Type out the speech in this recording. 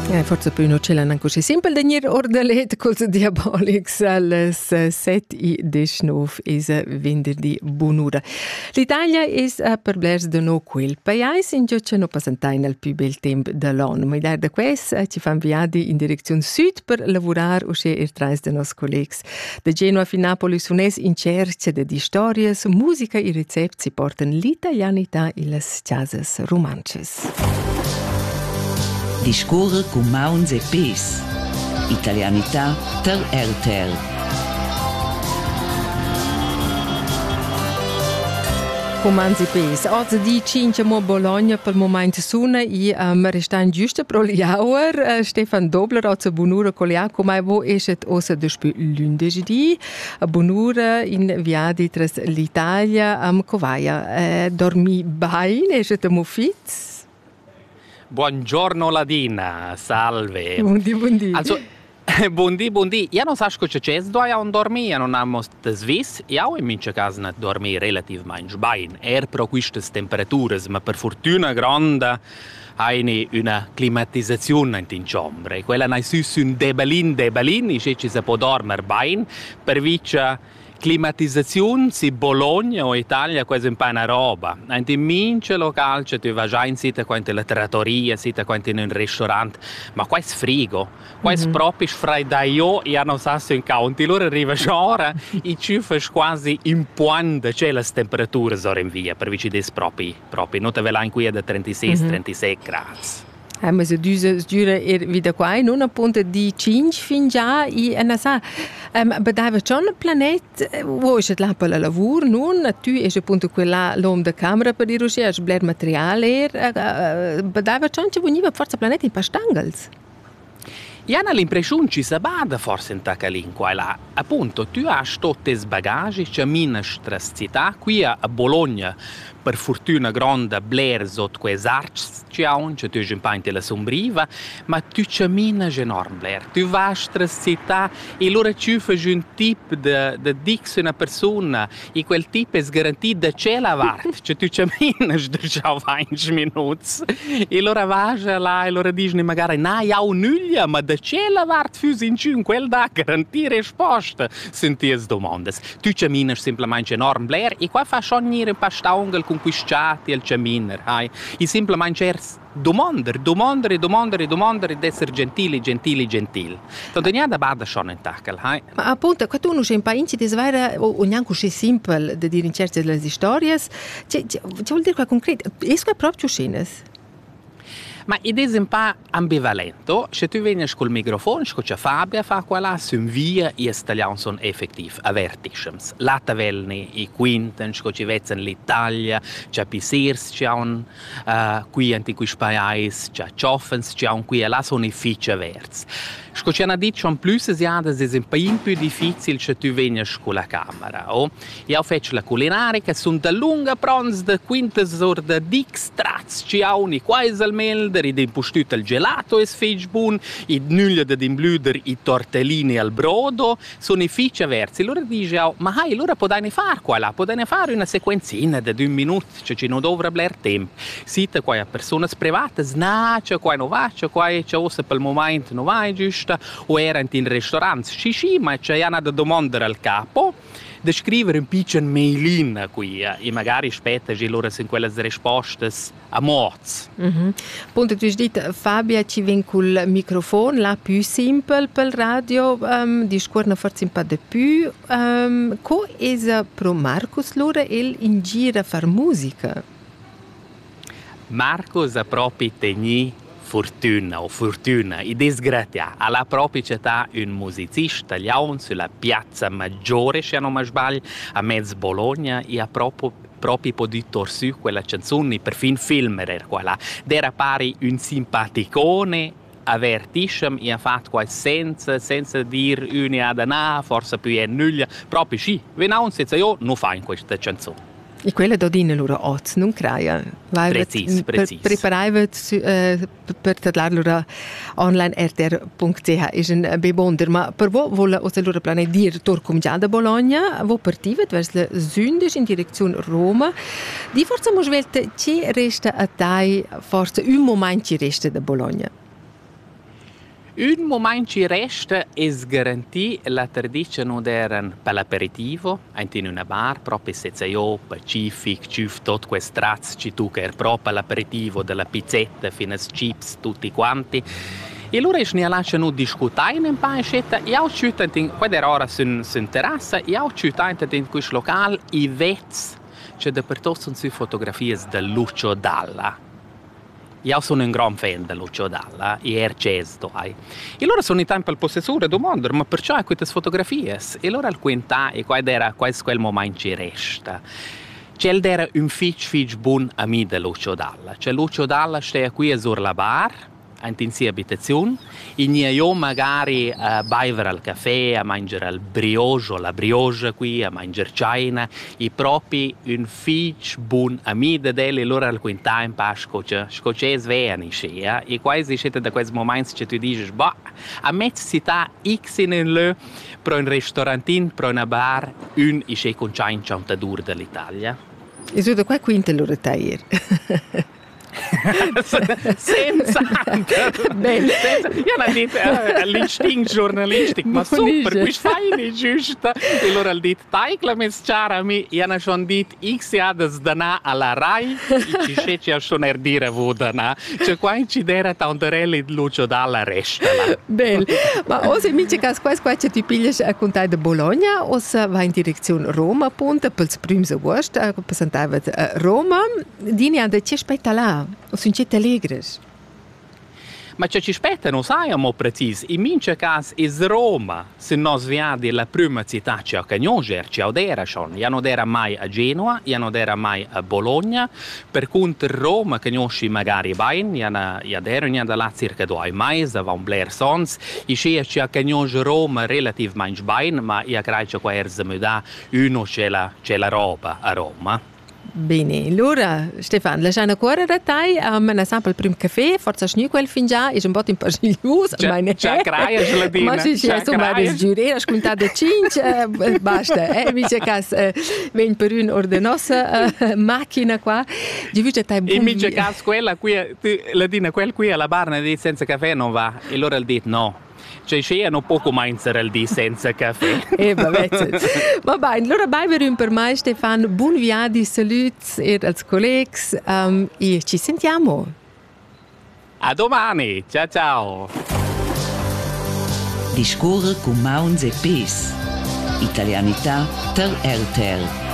Forse più non ce l'hanno così sempre da nir ordalet col Diabolics alle 7:19 is venerdì buon'ora. L'Italia is per blers de no quel paese in gioccia no passantai nel più bel tempo dell'anno. Ma da quest ci fan viadi in direzione sud per lavorare usce il trais de nos collegs. Da Genova fin Napoli sunes in cerca de storie, musica e recept si portano l'italianità e las casas romances. Discorre con Mauns e Pes. Italianità ter RTL. Comanzi Pes. Oggi di cinque mo Bologna per momento suna e restan giusto pro l'hour. Stefan Dobler oggi buon'ora con l'Iaco, ma vo esce ossa despi lunedì. Buon'ora in viadi tras l'Italia Covaia. Dormi bene, esce mo fit? Buongiorno Ladina, salve. Buondì. Also, buondì. Ja non saš, ko če čez doja on dormi, ja non amo svis, ja in mince casa net dormi relativ manj bain. Pro quistes temperaturas, ma per fortuna grande hai una climatizzazione in ciombre. E quella nai sus un debelin, e ci si può dormire bain, per vice climatizzazione si Bologna o Italia quasi un po' una roba. In mince locale tu vai già in sita quanto la trattoria, sita quanto in un ristorante, ma qua è frigo. Qua è proprio freddaio e non sa se in county. Allora arriva ora e ci fai quasi in pointe c'è le temperature ora in via, per vici des proprio. Non te ve l'hai qui da 36 gradi. Ma se dura wieder qua non appunto di 5 fin già e na sa bedava già un planet wo è là per il lavoro non tu è appunto quella l'om da camera per dire che è bler materiale bedava già che veniva forza planet in pastangels. Ja na l'impressione ci sa bada forse in tacalin qua e là. Appunto, tu hai tutti i bagaggi che minas tras città qui a Bologna per fortuna grande bler sotto quei arcs ci ha un che tu in painte la sombriva, ma tu ci minas enorme bler. Tu vai tras città e loro ci fai un tipo de dix una persona e quel tipo è garantito da c'è la vart, che tu ci minas da già 20 minuti. E loro vai là e loro dicono magari na ja un'uglia, ma da c'è la vart fus in ciun quel da garantire risposta senties domandas. Tu ci minas semplicemente enorme bler e qua fa schon nire un pa staungel con quisciati al caminer, hai? E semplicemente domandare ed essere gentili. Tanto niente bada schon in tackle, hai? Ma appunto, quando uno c'è un paese di svera o neanche così semplice da dire in certe delle storie, c'è vuol dire qua concreto, è proprio scenes. Ma ed è un po' ambivalente. Se tu vieni col microfono, c'è Fabia fa qua su via e stagliamo sono effettivi, avertiscems. La tavelni i quinten, ci vezzano l'Italia, c'è Pisirs, c'è un qui in quei paesi, c'è Cioffens, c'è un qui e là sono i fici averts. Ci hanno detto che più si è un po' più difficile se tu vieni con la camera. Io faccio la culinaria, sono da lunga pranzo, da quintas ore, da dix trazzi, ci ha un quasi al melder, ed impostito il gelato è buon, e nulla da imbludere i tortellini al brodo, sono i fici aversi. Allora dice, ma allora potete fare qua là, potete fare una sequenzina da 2 minuti, cioè ci non dovrà bler tempo. Siete qua a persone private, c'è qua non va, c'è qua c'è ossa per il momento non va giusto, o erano in ristoranti, sì, ma c'è una da domandare al capo, da scrivere un piccolo mailin qui, e magari aspetta che loro sono quelle risposte a moz. Appunto, tu hai detto, Fabia ci viene col microfono, la più semplice per il radio, discorre forse un po' di più. Come è per Marcos loro in giro a fare musica? Marcos ha proprio tenuto fortuna e disgrazia alla propria città un musicista italiano sulla piazza Maggiore, se non mi sbaglio, a mezzo Bologna e ha proprio potuto su quella canzone per fin filmare quella. Era pari un simpaticone avertiscem e ha fatto qua senza dire una ad una, forse più è nulla, proprio sì, venivano senza io non fa in questa canzone. E quella dodina loro oz, non creia. Precis. Preparaivet per tradlar loro online rtr.ch is un bebonder, ma per voi vuole osa loro plane dir torcum già da Bologna, vo partivet vers la Sündisch in direzione Roma. Di forza mo svelte ci resta a tai forza un moment ci resta da Bologna. Un momento ci resta è garantire la tradizione per l'aperitivo, in una bar, proprio senza io, pacific, tutto questo trazzo, ci tu che è proprio l'aperitivo della pizzetta, fino a chips, tutti quanti. E allora ne lasciano discutere un po' e ho scelto, quando era ora su terrazza, e ho scelto in questo locale i vezzi, che dappertutto sono su fotografie di Lucio Dalla. Io sono un gran fan di Lucio Dalla e Ercesto. E allora sono in tempo al possessore domandare, ma perciò queste fotografie? E allora al quinta, e qual era quel momento ci resta. C'è era un figlio buon amico di Lucio Dalla. Cioè Lucio Dalla sta qui a la bar, in sua abitazione, e io magari a bere al caffè, a mangiare il brioche, la brioche qui, a mangiare cena, e proprio un figlio buon amico delle, allora al quinta in pasco, c'è sveni, e quasi siete da quei momenti che tu dici, boh, a me si sta X in un per un ristorantino, per una bar, un e con 100 d'ur dell'Italia. E su da qua quinta allora tagliere. Senza io l'ho detto l'istinto giornalistico ma super questo fai giusto e allora ho detto dai che la messa a me e hanno detto x da sdana alla Rai e ci sono dire vodana cioè qua ci dera tantarelli di Lucio Dalla resta bene ma o se mi dice che qua ti pigli a contare di Bologna o se va in direzione Roma appunto per il primo agosto presentava Roma dini hanno ci aspetta là o sono città allegri? Ma ci aspettano, sai, mo preciso. In mince caso è Roma, se non svedi la prima città che conoscere, che odera schon. Io non odera mai a Genova, io non odera mai a Bologna, per cui Roma conosci magari bene, io odera da circa 2 mesi, va un Blair Sons, e ci conosce Roma relativamente bene, ma io credo che qua mi dà uno c'è la roba a Roma. Bene, allora Stefan, lasciamo ancora da te, ma sempre il primo caffè, forse non quel fin già, è un po' impassiglioso, ma ne c'è craia, Sladina. Ma sì, insomma, è giurare, ha scontato 5, basta, mi dice che vieni per una della nostra macchina qua, di vita te e mi dice che quella qui, Ladina, quel qui alla bar ne dice senza caffè non va, e allora il dit no. Cioè c'erano poco mangiare il di senza caffè. Vabbè. Va bene, allora vai per me Stefan, buon viaggio, saluti e als colleghi e ci sentiamo. A domani, ciao ciao. Discorre con Mauns e Pes. Italianità ter RTL.